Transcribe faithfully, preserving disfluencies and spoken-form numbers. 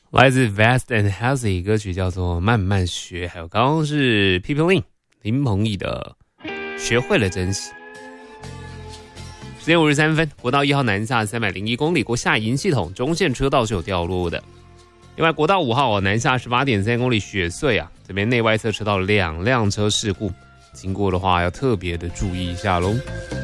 来自 Vast and Hazy 歌曲叫做《慢慢学》，还有刚刚是 P P Lin 林鹏毅的《学会了珍惜》。时间五十三分，国道一号南下三百零一公里，国下营系统中线车道是有掉落的。另外，国道五号南下十八点三公里雪隧啊，这边内外侧车道两辆车事故，经过的话要特别的注意一下喽。